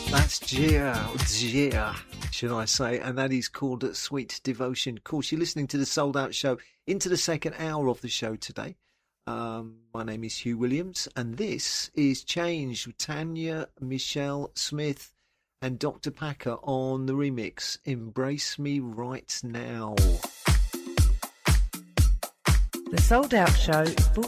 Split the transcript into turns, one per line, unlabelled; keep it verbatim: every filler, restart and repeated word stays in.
That's Gia, Gia, should I say, and that is called Sweet Devotion. Of course, you're listening to the Sold Out Show, into the second hour of the show today. Um, my name is Hugh Williams, and this is Change with Tanya Michelle Smith and Doctor Packer on the remix, Embrace Me Right Now.
The Sold Out Show is brought